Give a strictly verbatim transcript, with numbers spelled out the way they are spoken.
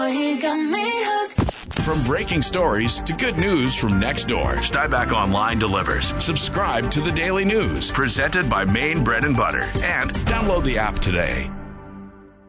He got me hooked. From breaking stories to good news from next door, Stuyback Online delivers. Subscribe to the Daily News, presented by Maine Bread and Butter, and download the app today.